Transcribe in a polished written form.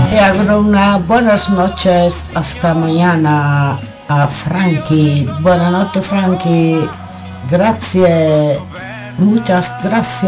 Y auguro una buenas noches hasta mañana a Frankie. Buenas noches, Frankie. Gracias, muchas gracias.